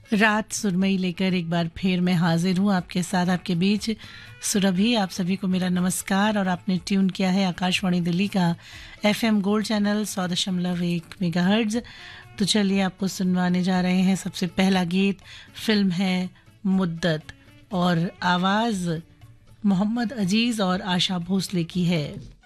रात सुरमई लेकर एक बार फिर मैं हाजिर हूँ आपके साथ आपके बीच। सुरभि, आप सभी को मेरा नमस्कार और आपने ट्यून किया है आकाशवाणी दिल्ली का FM गोल्ड चैनल 100.1 मेगाहर्ट्ज। तो चलिए आपको सुनवाने जा रहे हैं सबसे पहला गीत। फिल्म है मुद्दत और आवाज़ मोहम्मद अजीज़ और आशा भोसले की है।